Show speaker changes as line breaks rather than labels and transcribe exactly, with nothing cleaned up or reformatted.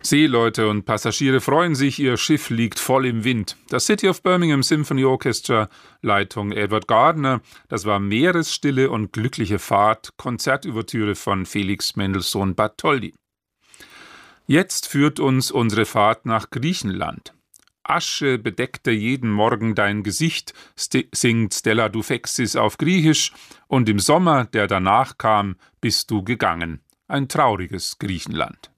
Seeleute und Passagiere freuen sich, ihr Schiff liegt voll im Wind. Das City of Birmingham Symphony Orchestra, Leitung Edward Gardner, das war Meeresstille und glückliche Fahrt, Konzertouvertüre von Felix Mendelssohn Bartholdy. Jetzt führt uns unsere Fahrt nach Griechenland. Asche bedeckte jeden Morgen dein Gesicht, singt Stella Dufexis auf Griechisch, und im Sommer, der danach kam, bist du gegangen. Ein trauriges Griechenland.